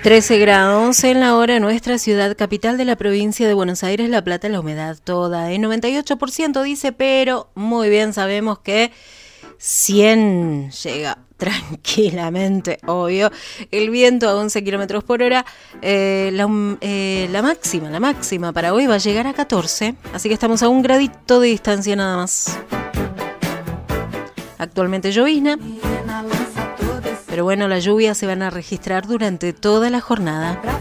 13 grados en la hora, nuestra ciudad capital de la provincia de Buenos Aires, La Plata, la humedad toda en 98% dice, pero muy bien sabemos que 100 llega tranquilamente, obvio. El viento a 11 kilómetros por hora. La máxima para hoy va a llegar a 14, así que estamos a un gradito de distancia nada más. Actualmente llovizna, pero bueno, las lluvias se van a registrar durante toda la jornada.